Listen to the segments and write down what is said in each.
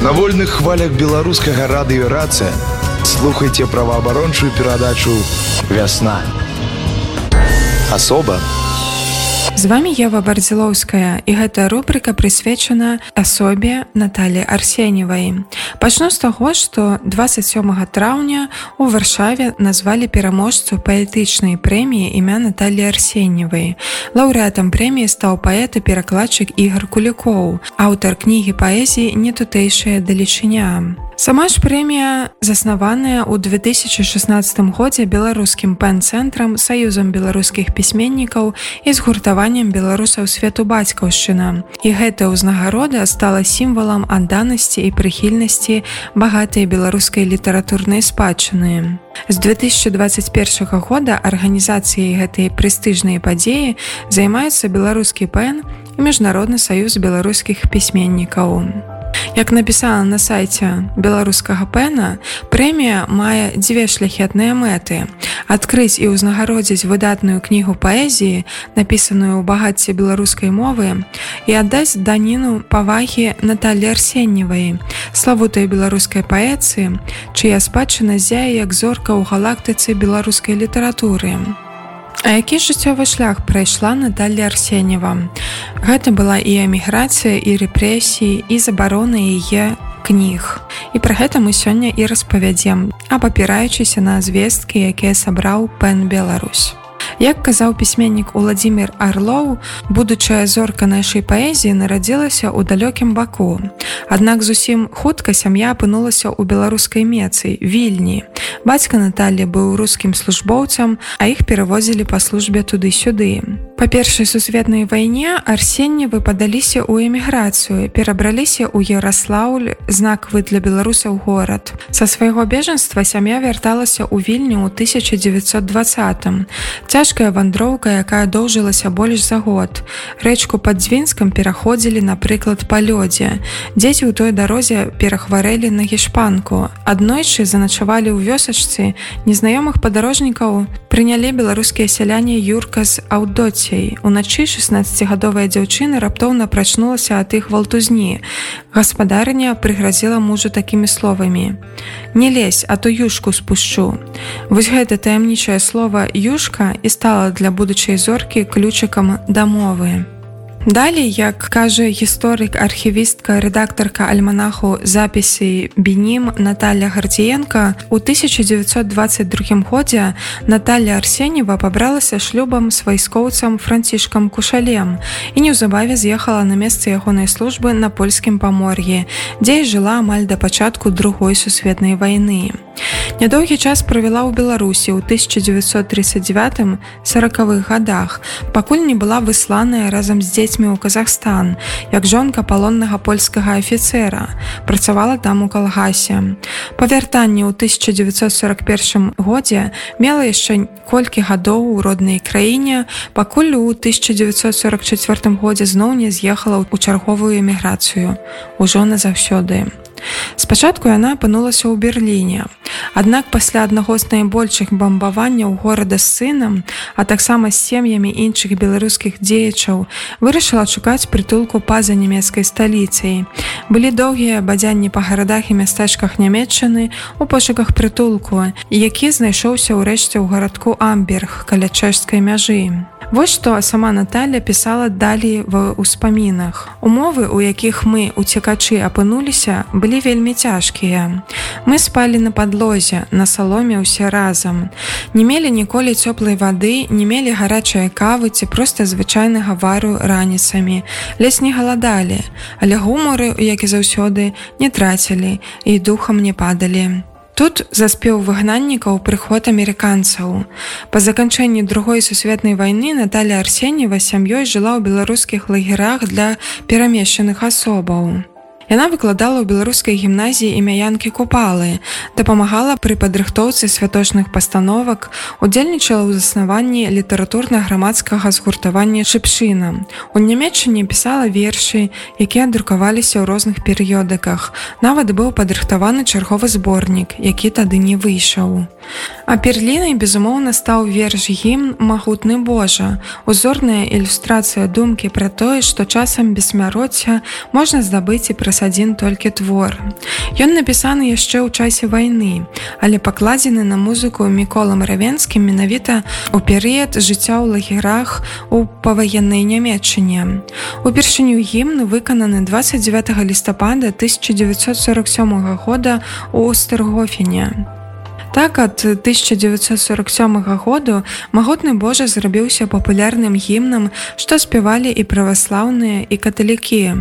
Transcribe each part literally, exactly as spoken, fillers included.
На вольных хвалях беларускага радыё «Рацыя» слухайте праваабарончую перадачу «Вясна». Асоба. З вами Ева Бардзілоўская, і гэта рубрика прысвечана асобе Наталі Арсеньевай. Пачну з таго, што дваццаць сёмага траўня у Варшаве назвалі пераможцу паэтычнай прэміі імя Наталі Арсеньевай. Лаўрэатам прэміі стаў паэт і перакладчык Ігар Кулікоў, аўтар кнігі паэзіі «Нетутэйшая далечыня». Сама ж прэмія заснаваная ў две тысячы шаснаццатым годзе беларускім пэн-цэнтрам, саюзам беларускіх пісьменнікаў і згуртаваннем беларусаў свету бацькаўшчына. І гэтая ўзнагарода стала сімвалам адданасці і прыхільнасці багатай беларускай літаратурнай спадчыны. З две тысячы дваццаць першага года арганізацыяй гэтай прэстыжнай падзеі займаецца беларускі пэн і міжнародны саюз беларускіх пісьменнікаў. Як напісала на сайце беларускага пэна, прэмія мае дзве шляхетныя мэты: адкрыць і ўзнагародзіць выдатную кнігу паэзіі, напісаную ў багацці беларускай мовы, і аддаць даніну павагі Наталі Арсеньевай, славутай беларускай паэтцы, чыя спадчына зяе як зорка ў галактыцы беларускай літаратуры. А які жыццёвы шлях прайшла Наталля Арсеньева? Гэта была і эміграцыя, і рэпрэсіі, і забарона яе кніг. І пра гэта мы сёння і распавядзем, абапіраючыся на звесткі, якія сабраў пэн Беларусь. Як казаў пісьменнік Уладзімір Арлоў, будучая зорка нашай паэзіі нарадзілася ў далёкім Баку. Аднак зусім хутка сям'я апынулася ў беларускай Мецы, Вільні. Бацька Наталі быў рускім службоўцам, а іх перавозілі па службе туды-сюды. Па першай сусветнай вайне Арсеньевы падаліся ў эміграцыю, перабраліся ў Яраслаўль, знакавы для беларусаў горад. Са свайго бежанства сям'я вярталася ў Вільню ў тысяча дзевяцьсот дваццатым. Цяжкая вандроўка, якая доўжылася больш за год. Рэчку пад Дзвінскам пераходзілі, напрыклад, па лёдзе. Дзеці ў той дарозе перахварэлі на гішпанку. Аднойчы заначавалі ў вёсачцы, незнаёмых падарожнікаў прынялі беларускія сяляне Юрка з Аўдоцей. Уначы шаснаццацігадовая дзяўчына раптоўна прачнулася ад іх валтузні. Гаспадарыня прыгразіла мужу такімі словамі: «Не лезь, а то юшку спушчу». Вось гэта таямнічае слова «юшка» і стала для будучай зоркі ключыкам да мовы. Далей, як кажа гісторык, архівістка, рэдактарка альманаху «Запісы Бенім» Наталля Гардзіенка, у тысяча дзевяцьсот дваццаць другім годзе Наталля Арсеньева пабралася шлюбам з вайскоўцам Францішкам Кушалем і неўзабаве з'ехала на месца ягонай службы на польскім памор'і, дзе і жыла амаль да пачатку Другой сусветнай вайны. Нядоўгі час правяла ў Беларусі ў тысяча дзевяцьсот трыццаць дзевятым — саракавых гадах, пакуль не была высланая разам з дзецьмі ў Казахстан, як жонка палоннага польскага афіцэра. Працавала там у калгасе. Па вяртанні ў тысяча дзевяцьсот сорак першым годзе мела яшчэ колькі гадоў у роднай краіне, пакуль у тысяча дзевяцьсот сорак чацвёртым годзе зноў не з'ехала ў чарговую эміграцыю, ужо назаўсёды. Спачатку яна апынулася ў Берліне. Аднак пасля аднаго з найбольшых бамбаванняў горада з сынам, а таксама з сем'ямі іншых беларускіх дзеячаў, вырашыла шукаць прытулку па-за нямецкай сталіцай. Былі доўгія бадзянні па гарадах і мястэчках Нямецчыны ў пошуках прытулку, які знайшоўся ўрэшце ў гарадку Амберг каля чэшскай мяжы. Вось што сама Наталля пісала далей ва ўспамінах. Умовы, у якіх мы, уцекачы, апынуліся, былі вельмі цяжкія. Мы спалі на падлозе, на саломе ўсе разам. Не мелі ніколі цёплай вады, не мелі гарачай кавы ці проста звычайнага вару раніцамі. Ледзь не галадалі, але гуморы, як і заўсёды, не трацілі і духам не падалі. Тут заспеў выгнаннікаў прыход амерыканцаў. Па заканчэнні Другой сусветнай вайны Наталля Арсеньева з сям'ёй жыла ў беларускіх лагерах для перамешчаных асобаў. Яна выкладала ў беларускай гімназіі імя Янкі Купалы, дапамагала пры падрыхтоўцы святочных пастановак, удзельнічала ў заснаванні літаратурна-грамадскага згуртавання «Шыпшына». У Нямецчыне пісала вершы, якія друкаваліся ў розных перыёдыках. Нават быў падрыхтаваны чарговы зборнік, які тады не выйшаў. А перлінай, безумоўна, стаў верш гімн «Магутны Божа», узорная ілюстрацыя думкі пра тое, што часам бессмяротця можна здабыць і праз адзін толькі твор. Ён напісаны яшчэ ў часе вайны, але пакладзены на музыку Міколам Равенскім менавіта ў перыяд жыцця ў лагерах у паваеннай Нямецчыне. Упершыню гімн выкананы дваццаць дзевятага лістапада тысяча дзевяцьсот сорок сёмага года ў Остергофене. Так, ад тысяча дзевяцьсот сорок сёмага году «Магутны Божа» зрабіўся папулярным гімнам, што спявалі і праваслаўныя, і каталікі.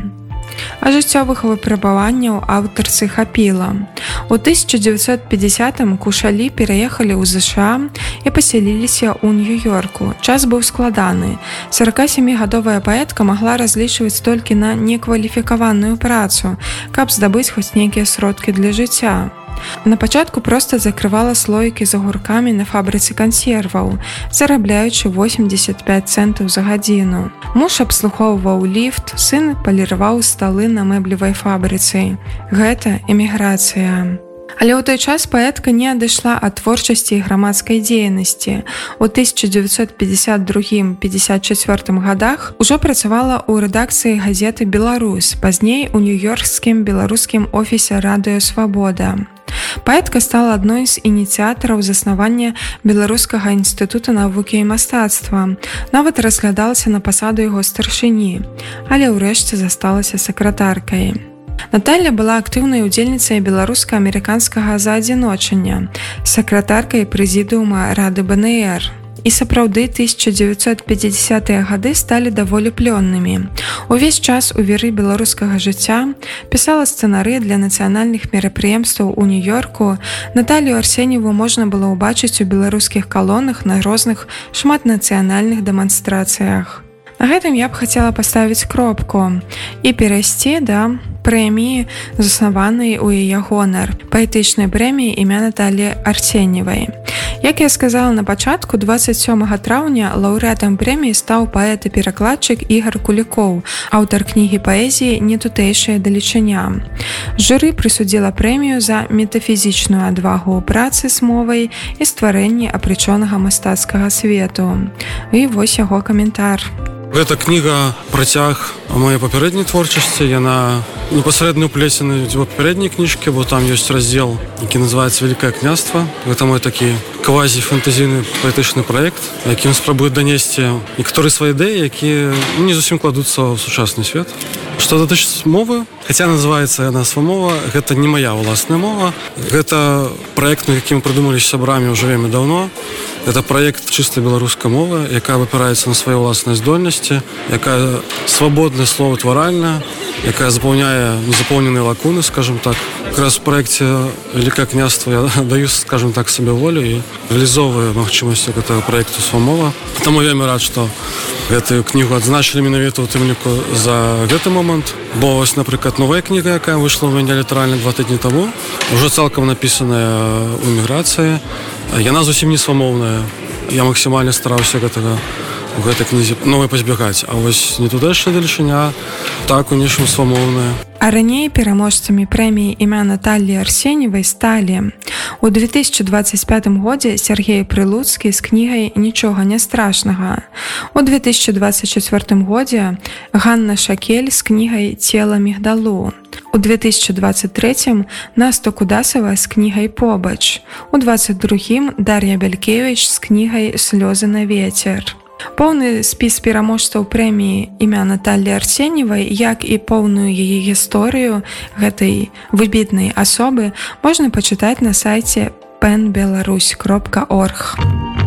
А жыццёвых выпрабаванняў аўтарцы хапіла. У тысяча дзевяцьсот пятьдесятым кушалі пераехалі ў ЗША і пасяліліся ў Нью-Йорку. Час быў складаны. сорокасемігадовая паэтка магла разлічваць толькі на некваліфікаваную працу, каб здабыць хоць нейкія сродкі для жыцця. На пачатку проста закрывала слоікі з агуркамі на фабрыцы кансерваў, зарабляючы восемьдесят пять центаў за гадзіну. Муж абслугоўваў ліфт, сын паліраваў сталы на мэблевай фабрыцы. Гэта эміграцыя. Але ў той час паэтка не адышла ад творчасці і грамадскай дзейнасці. У тысяча дзевяцьсот пятьдесят другім — пятьдесят чацвёртым гадах ужо працавала ў рэдакцыі газеты «Беларусь», пазней у нью-йоркскім беларускім офісе «Радыё Свабода». Паэтка стала адной з ініцыятараў заснавання Беларускага інстытута навукі і мастацтва. Нават разглядалася на пасаду яго старшыні, але ўрэшце засталася сакратаркай. Наталля была актыўнай удзельніцай беларуска-амерыканскага заадзіночання, сакратаркай прэзідыума Рады БНР. І сапраўды тысяча дзевяцьсот пятидесятыя гады сталі даволі плённымі. Увесь час у віры беларускага жыцця пісала сцэнарыі для нацыянальных мерапрыемстваў у Нью-Йорку. Наталью Арсеньеву можна было ўбачыць у беларускіх калонах на розных шматнацыянальных дэманстрацыях. На гэтым я б хацела паставіць кропку і перайсці да прэміі, заснаванай у яе гонар, паэтычнай прэміі імя Наталлі Арсеньевай. Як я сказала на пачатку, дваццаць сёмага траўня лаўрэатам прэміі стаў паэт і перакладчык Ігар Кулікоў, аўтар кнігі паэзіі «Нетутэйшая далечыня». Журы прысудзіла прэмію за метафізічную адвагу ў працы з мовай і стварэнні апрычонага мастацкага свету. І вось яго каментар. Гэта кніга працяг моей папярэдняй творчасці. Яна непасрэдна ўплецены ў папярэдняй кніжкі, бо там ёсць раздзел, які называецца «Великае княства». Гэта мой такі квазі-фантазійны паэтычны праект, якім спрабуе данесці некаторыя свае ідэі, якія не зусім кладуцца ў сучасны свет. Што датычыць мовы, хаця называецца яна свамова, гэта не мая ўласная мова. Гэта праект, на які мы прыдумалі з сябрамі ўжо вельмі даўно. Это праект чисто беларускай мовы, якая выпіраецца на свае ўласныя здольнасці, якая свабодная словаўтваральная, якая запаўняе незапоўненыя лакуны, скажем так. Как раз в праекце «Великое княство» я даю, скажем так, себе волю і реалізовую магчымасці гэтага праекту свамова. Таму я вельмі рад, што гэтую кнігу адзначылі менавіта ў тым ліку за гэты момант. Бо вось, напрыклад, новая кніга, якая выйшла ў мяне літаральна два тыдні таму, ўжо цалкам напісаная ў эміграцыі. Яна зусім не свамоўная. Я максімальна стараўся гэтага у гэтай кнізе новай пазбягаць. А вось «Нетутэйшая далечыня» так у нечым свамоўная. А раней пераможцамі прэміі імя Наталлі Арсеньевай сталі у две тысячи двадцать пятым годзе Сергей Прылуцкі з кнігай «Нічога не страшнага». У две тысячи двадцать четвёртым годзе Ганна Шакель з кнігай «Цела мігдалу». У две тысячи двадцать третьем Наста Кудасава з кнігай «Побач». У двадцать другім Дар'я Бялькевіч з кнігай «Слёзы на вецер». Поўны спіс пераможцаў прэміі імя Наталлі Арсеньевай, як і поўную яе гісторыю гэтай выбітнай асобы можна пачытаць на сайце пен беларусь кропка орг.